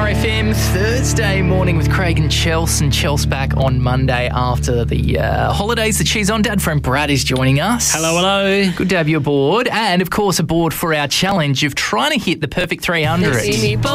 RFM Thursday morning with Craig and Chels, and Chels back on Monday after the holidays that she's on. Dad friend Brad is joining us. Hello. Good to have you aboard, and of course aboard for our challenge of trying to hit the perfect 300.